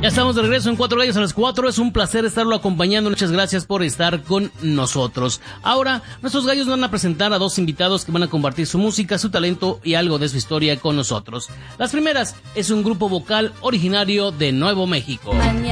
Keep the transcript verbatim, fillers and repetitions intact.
Ya estamos de regreso en Cuatro Gallos a las cuatro. Es un placer estarlo acompañando. Muchas gracias por estar con nosotros. Ahora, nuestros gallos van a presentar a dos invitados que van a compartir su música, su talento y algo de su historia con nosotros. Las primeras es un grupo vocal originario de Nuevo México.